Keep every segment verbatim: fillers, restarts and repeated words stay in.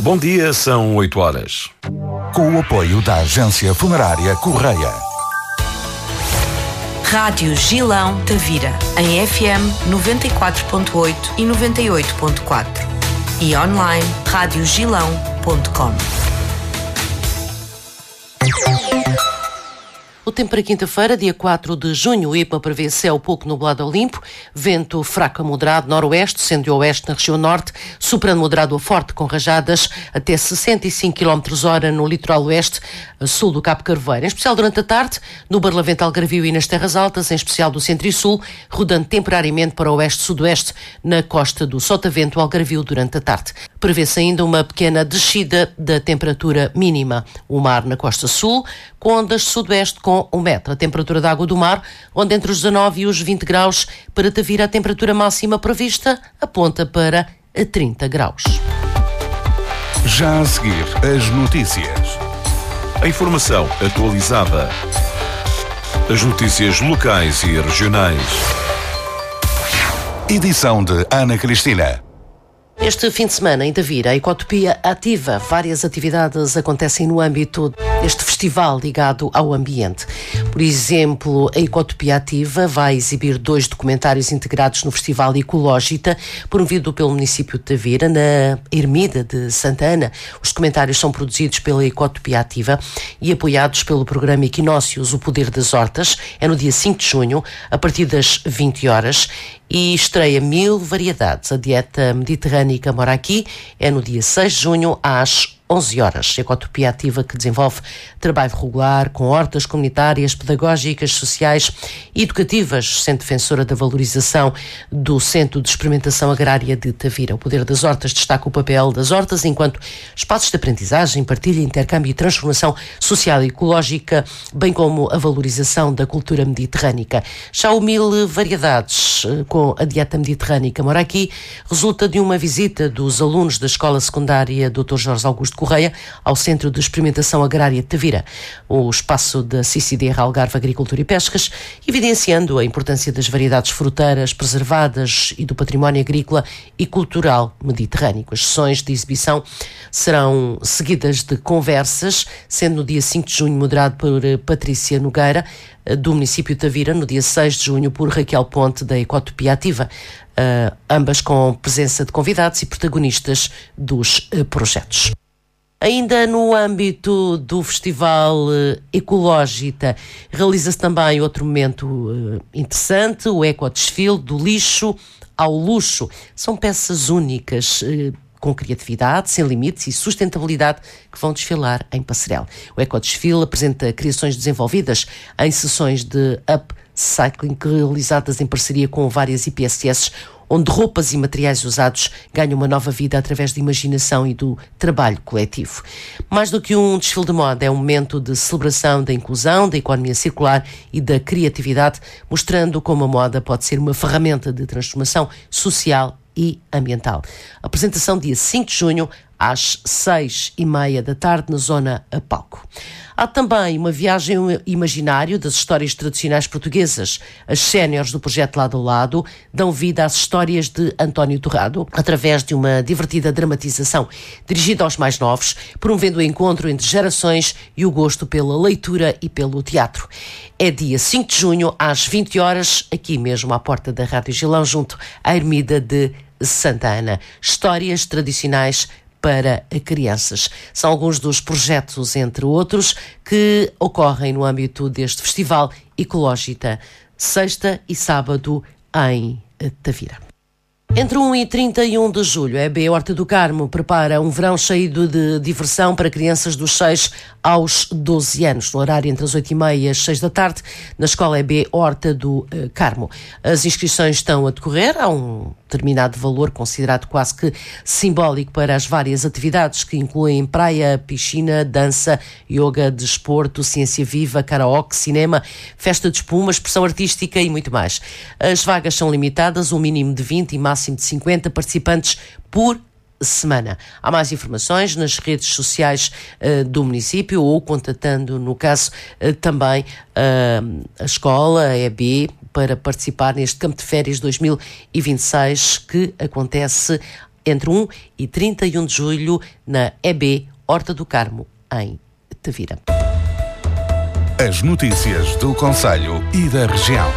Bom dia, são oito horas. Com o apoio da Agência Funerária Correia. Rádio Gilão Tavira, em F M noventa e quatro ponto oito e noventa e oito ponto quatro. E online, rádio gilão ponto com. O tempo para quinta-feira, dia quatro de junho, o I P A prevê céu pouco nublado ao limpo, vento fraco a moderado noroeste, sendo de oeste na região norte, soprano moderado a forte com rajadas até sessenta e cinco quilómetros por hora no litoral oeste, sul do Cabo Carvoeiro. Em especial durante a tarde, no Barlavento Algarvio e nas terras altas, em especial do centro e sul, rodando temporariamente para o oeste-sudoeste na costa do Sotavento Algarvio durante a tarde. Prevê-se ainda uma pequena descida da temperatura mínima. O mar na costa sul, com ondas sudoeste com um metro. A temperatura da água do mar, onde entre os dezanove e os vinte graus, para Tavira a temperatura máxima prevista aponta para trinta graus. Já a seguir, as notícias. A informação atualizada. As notícias locais e regionais. Edição de Ana Cristina. Este fim de semana, em Tavira, a Ecotopia ativa. Várias atividades acontecem no âmbito deste festival ligado ao ambiente. Por exemplo, a Ecotopia Ativa vai exibir dois documentários integrados no Festival Ecológita, promovido pelo município de Tavira, na Ermida de Santa Ana. Os documentários são produzidos pela Ecotopia Ativa e apoiados pelo programa Equinócios, O Poder das Hortas. É no dia cinco de junho, a partir das vinte horas, e estreia Mil Variedades. A dieta mediterrânica mora aqui. É no dia seis de junho, às onze horas. A Ecotopia Ativa, que desenvolve trabalho regular com hortas comunitárias, pedagógicas, sociais e educativas, sendo defensora da valorização do Centro de Experimentação Agrária de Tavira. O Poder das Hortas destaca o papel das hortas enquanto espaços de aprendizagem, partilha, intercâmbio e transformação social e ecológica, bem como a valorização da cultura mediterrânica. Já o Mil Variedades, com a dieta mediterrânica mora aqui, resulta de uma visita dos alunos da Escola Secundária doutor Jorge Augusto Correia ao Centro de Experimentação Agrária de Tavira, o espaço da C I C D R Algarve Agricultura e Pescas, evidenciando a importância das variedades fruteiras preservadas e do património agrícola e cultural mediterrâneo. As sessões de exibição serão seguidas de conversas, sendo no dia cinco de junho moderado por Patrícia Nogueira, do município de Tavira, no dia seis de junho por Raquel Ponte, da Ecotopia Ativa, uh, ambas com presença de convidados e protagonistas dos uh, projetos. Ainda no âmbito do Festival Ecológita, realiza-se também outro momento uh, interessante, o Ecodesfile do lixo ao luxo. São peças únicas, uh, com criatividade, sem limites e sustentabilidade, que vão desfilar em Passarel. O Ecodesfile apresenta criações desenvolvidas em sessões de upcycling realizadas em parceria com várias I P S S, onde roupas e materiais usados ganham uma nova vida através da imaginação e do trabalho coletivo. Mais do que um desfile de moda, é um momento de celebração da inclusão, da economia circular e da criatividade, mostrando como a moda pode ser uma ferramenta de transformação social e ambiental. Apresentação dia cinco de junho, às seis e meia da tarde, na zona a palco. Há também uma viagem imaginário das histórias tradicionais portuguesas. As séniores do projeto Lado a Lado dão vida às histórias de António Torrado, através de uma divertida dramatização dirigida aos mais novos, promovendo o encontro entre gerações e o gosto pela leitura e pelo teatro. É dia cinco de junho, às vinte horas, aqui mesmo à porta da Rádio Gilão, junto à Ermida de Santa Ana. Histórias tradicionais para crianças. São alguns dos projetos, entre outros, que ocorrem no âmbito deste Festival Ecológita, sexta e sábado em Tavira. Entre um e trinta e um de julho, a E B Horta do Carmo prepara um verão cheio de diversão para crianças dos seis aos doze anos, no horário entre as oito e meia e as seis da tarde, na Escola E B Horta do Carmo. As inscrições estão a decorrer, há um determinado valor considerado quase que simbólico para as várias atividades, que incluem praia, piscina, dança, yoga, desporto, ciência viva, karaoke, cinema, festa de espuma, expressão artística e muito mais. As vagas são limitadas, um mínimo de vinte e máximo de cinquenta participantes por semana. Há mais informações nas redes sociais uh, do município ou contatando, no caso, uh, também uh, a escola, a E B, para participar neste Campo de Férias dois mil e vinte e seis que acontece entre um e trinta e um de julho na E B Horta do Carmo, em Tavira. As notícias do concelho e da região.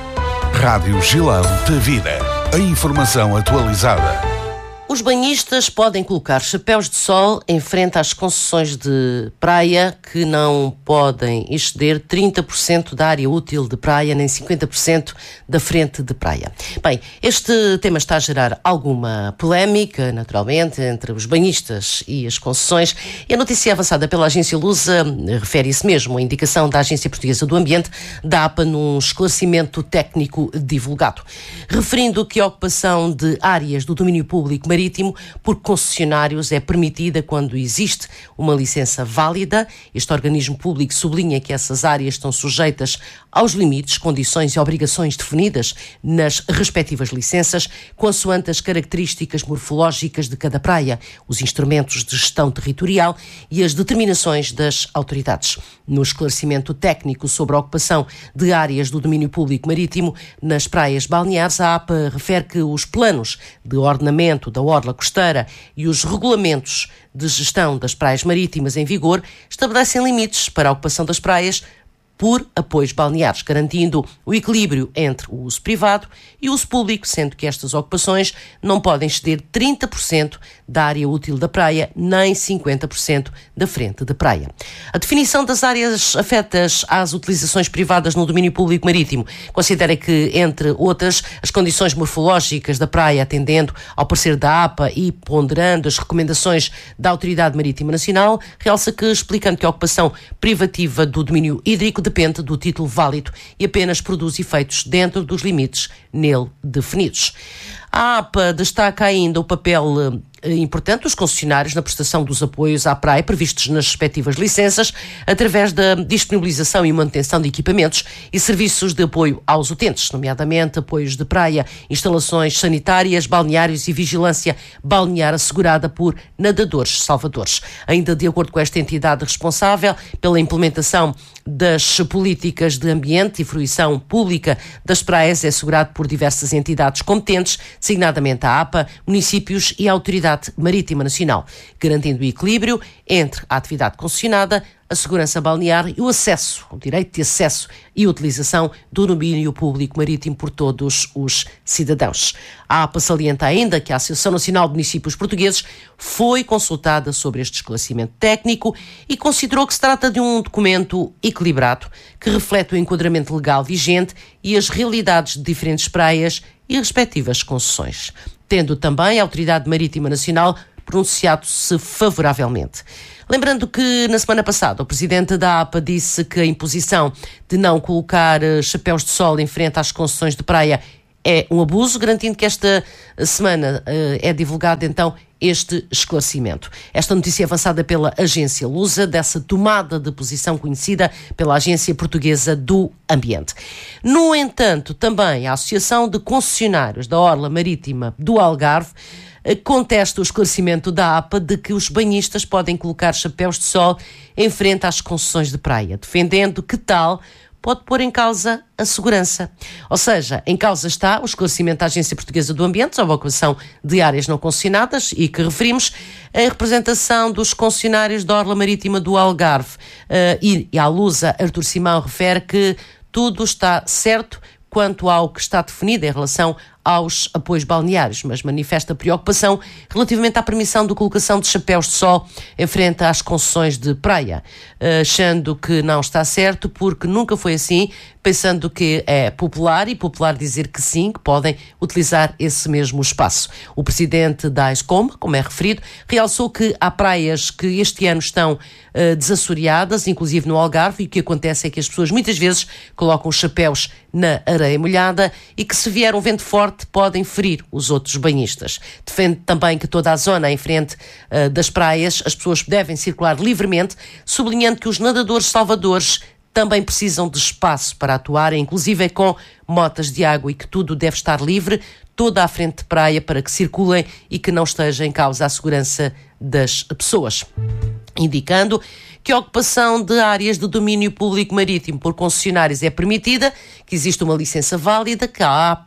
Rádio Gilão Tavira. A informação atualizada. Os banhistas podem colocar chapéus de sol em frente às concessões de praia que não podem exceder trinta por cento da área útil de praia nem cinquenta por cento da frente de praia. Bem, este tema está a gerar alguma polémica, naturalmente, entre os banhistas e as concessões, e a notícia avançada pela agência Lusa refere isso mesmo, a indicação da Agência Portuguesa do Ambiente, da A P A, num esclarecimento técnico divulgado, referindo que a ocupação de áreas do domínio público marítimo por concessionários é permitida quando existe uma licença válida. Este organismo público sublinha que essas áreas estão sujeitas aos limites, condições e obrigações definidas nas respectivas licenças, consoante as características morfológicas de cada praia, os instrumentos de gestão territorial e as determinações das autoridades. No esclarecimento técnico sobre a ocupação de áreas do domínio público marítimo nas praias balneares, a A P A refere que os planos de ordenamento da orla costeira e os regulamentos de gestão das praias marítimas em vigor estabelecem limites para a ocupação das praias por apoios balneares, garantindo o equilíbrio entre o uso privado e o uso público, sendo que estas ocupações não podem exceder trinta por cento da área útil da praia, nem cinquenta por cento da frente de praia. A definição das áreas afetas às utilizações privadas no domínio público marítimo considera que, entre outras, as condições morfológicas da praia, atendendo ao parecer da A P A e ponderando as recomendações da Autoridade Marítima Nacional, realça que, explicando que a ocupação privativa do domínio hídrico depende do título válido e apenas produz efeitos dentro dos limites nele definidos. A A P A destaca ainda o papel importante dos concessionários na prestação dos apoios à praia previstos nas respectivas licenças, através da disponibilização e manutenção de equipamentos e serviços de apoio aos utentes, nomeadamente apoios de praia, instalações sanitárias, balneários e vigilância balnear assegurada por nadadores salvadores. Ainda de acordo com esta entidade responsável pela implementação das políticas de ambiente e fruição pública das praias, é assegurado por diversas entidades competentes, designadamente a A P A, municípios e a Autoridade Marítima Nacional, garantindo o equilíbrio entre a atividade concessionada, a segurança balnear e o acesso, o direito de acesso e utilização do domínio público marítimo por todos os cidadãos. A A P A salienta ainda que a Associação Nacional de Municípios Portugueses foi consultada sobre este esclarecimento técnico e considerou que se trata de um documento equilibrado que reflete o enquadramento legal vigente e as realidades de diferentes praias e respectivas concessões, tendo também a Autoridade Marítima Nacional pronunciado-se favoravelmente. Lembrando que, na semana passada, o presidente da A P A disse que a imposição de não colocar chapéus de sol em frente às concessões de praia é um abuso, garantindo que esta semana uh, é divulgado, então, este esclarecimento. Esta notícia é avançada pela agência Lusa, dessa tomada de posição conhecida pela Agência Portuguesa do Ambiente. No entanto, também a Associação de Concessionários da Orla Marítima do Algarve contesta o esclarecimento da A P A de que os banhistas podem colocar chapéus de sol em frente às concessões de praia, defendendo que tal pode pôr em causa a segurança. Ou seja, em causa está o esclarecimento da Agência Portuguesa do Ambiente sobre a ocupação de áreas não concessionadas e que referimos a representação dos concessionários da Orla Marítima do Algarve. Uh, e, e à Lusa, Artur Simão refere que tudo está certo quanto ao que está definido em relação aos apoios balneários, mas manifesta preocupação relativamente à permissão de colocação de chapéus de sol em frente às concessões de praia, achando que não está certo porque nunca foi assim, pensando que é popular e popular dizer que sim, que podem utilizar esse mesmo espaço. O presidente da AESCOM, como é referido, realçou que há praias que este ano estão uh, desassoreadas, inclusive no Algarve, e o que acontece é que as pessoas muitas vezes colocam os chapéus na areia molhada e que, se vier um vento forte, podem ferir os outros banhistas. Defende também que toda a zona em frente uh, das praias as pessoas devem circular livremente, sublinhando que os nadadores salvadores também precisam de espaço para atuar, inclusive com motas de água, e que tudo deve estar livre, toda à frente de praia, para que circulem e que não esteja em causa a segurança das pessoas. Indicando que a ocupação de áreas de domínio público marítimo por concessionários é permitida, que existe uma licença válida, que a A P A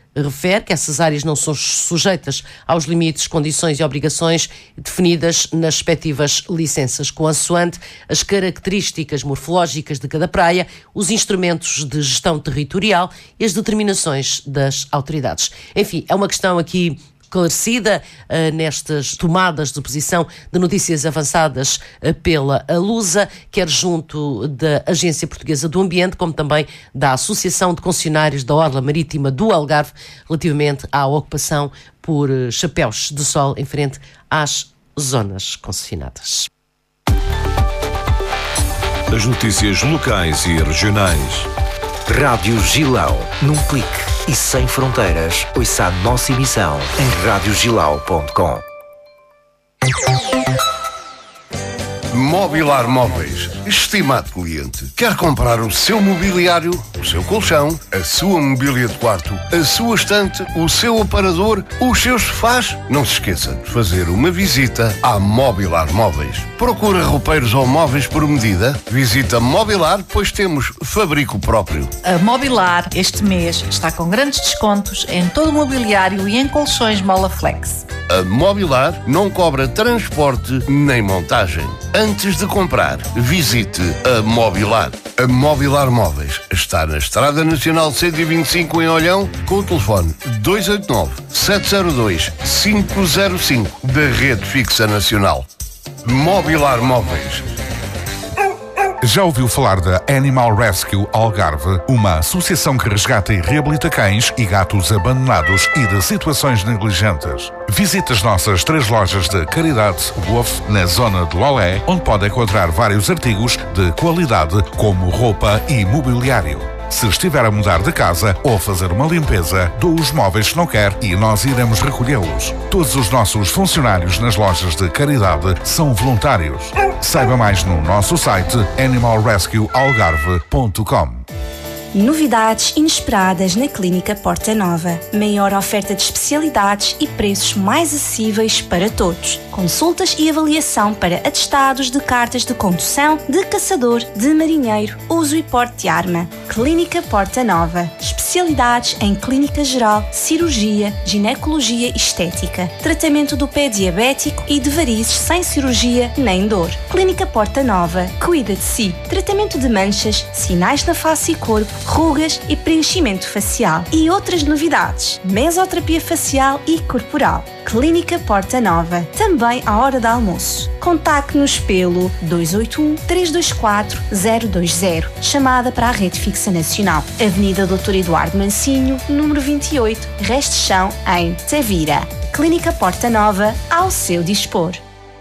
refere que essas áreas não são sujeitas aos limites, condições e obrigações definidas nas respectivas licenças, consoante as características morfológicas de cada praia, os instrumentos de gestão territorial e as determinações das autoridades. Enfim, é uma questão aqui esclarecida uh, nestas tomadas de posição de notícias avançadas uh, pela Alusa, quer junto da Agência Portuguesa do Ambiente, como também da Associação de Concessionários da Orla Marítima do Algarve, relativamente à ocupação por uh, chapéus de sol em frente às zonas concessionadas. As notícias locais e regionais. Rádio Gilão, num clique e sem fronteiras, ouça a nossa emissão em rádio gilau ponto com. Mobilar Móveis. Estimado cliente, quer comprar o seu mobiliário, o seu colchão, a sua mobília de quarto, a sua estante, o seu aparador, os seus sofás? Não se esqueça de fazer uma visita à Mobilar Móveis. Procura roupeiros ou móveis por medida? Visita Mobilar, pois temos fabrico próprio. A Mobilar este mês está com grandes descontos em todo o mobiliário e em colchões Molaflex. A Mobilar não cobra transporte nem montagem. Antes de comprar, visite a Mobilar. A Mobilar Móveis está na Estrada Nacional cento e vinte e cinco em Olhão, com o telefone dois oito nove, sete zero dois, cinco zero cinco da Rede Fixa Nacional. Mobilar Móveis. Já ouviu falar da Animal Rescue Algarve, uma associação que resgata e reabilita cães e gatos abandonados e de situações negligentes? Visite as nossas três lojas de caridade Wolf na zona de Lolé, onde pode encontrar vários artigos de qualidade como roupa e mobiliário. Se estiver a mudar de casa ou fazer uma limpeza, doe os móveis que não quer e nós iremos recolhê-los. Todos os nossos funcionários nas lojas de caridade são voluntários. Saiba mais no nosso site animal rescue algarve ponto com. Novidades inesperadas na Clínica Porta Nova. Maior oferta de especialidades e preços mais acessíveis para todos. Consultas e avaliação para atestados de cartas de condução, de caçador, de marinheiro, uso e porte de arma. Clínica Porta Nova. Especialidades em clínica geral, cirurgia, ginecologia e estética. Tratamento do pé diabético e de varizes sem cirurgia nem dor. Clínica Porta Nova. Cuida de si. Tratamento de manchas, sinais na face e corpo, rugas e preenchimento facial. E outras novidades. Mesoterapia facial e corporal. Clínica Porta Nova. Também à hora de almoço. Contacte-nos pelo dois oito um, três dois quatro, zero dois zero. Chamada para a Rede Fixa Nacional. Avenida doutor Eduardo Mancinho, número vinte e oito, Resto de Chão, em Tavira. Clínica Porta Nova, ao seu dispor.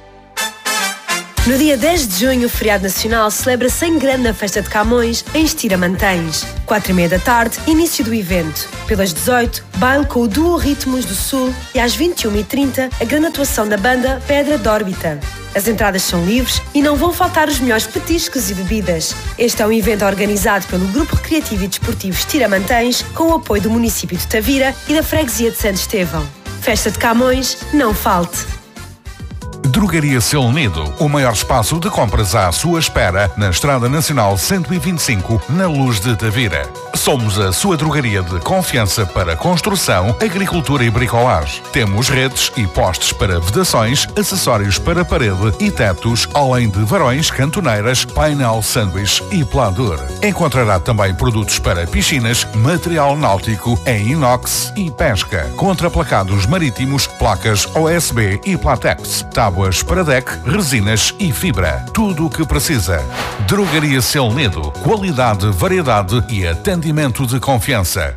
No dia dez de junho, o feriado nacional celebra-se em grande a Festa de Camões, em Estiramantães. Quatro e meia da tarde, início do evento. Pelas dezoito, baile com o duo Ritmos do Sul e às vinte e uma e trinta, a grande atuação da banda Pedra de Órbita. As entradas são livres e não vão faltar os melhores petiscos e bebidas. Este é um evento organizado pelo Grupo Recreativo e Desportivo Estiramantães, com o apoio do município de Tavira e da Freguesia de Santo Estevão. Festa de Camões, não falte! Drogaria Seu Unido, o maior espaço de compras à sua espera na Estrada Nacional cento e vinte e cinco, na Luz de Tavira. Somos a sua drogaria de confiança para construção, agricultura e bricolagem. Temos redes e postes para vedações, acessórios para parede e tetos, além de varões, cantoneiras, painel sanduíche e pladur. Encontrará também produtos para piscinas, material náutico em inox e pesca, contraplacados marítimos, placas O S B e Platex, tábuas para deck, resinas e fibra. Tudo o que precisa. Drogaria Seu Unido. Qualidade, variedade e atendimento de confiança.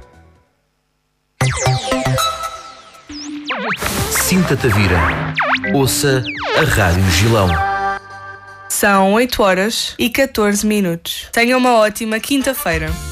Sinta Tavira. Ouça a Rádio Gilão. São oito horas e catorze minutos. Tenha uma ótima quinta-feira.